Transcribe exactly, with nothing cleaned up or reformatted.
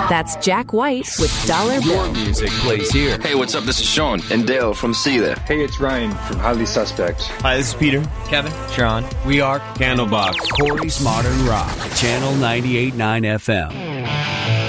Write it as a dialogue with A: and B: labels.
A: That's Jack White with Dollar Bill.
B: Your music plays here.
C: Hey, what's up? This is Sean.
D: And Dale from Cedar.
E: Hey, it's Ryan from Highly Suspect.
F: Hi, this is Peter.
G: Kevin. Sean.
H: We are
B: Candlebox.
H: Corey's Modern Rock. Channel ninety-eight point nine F M.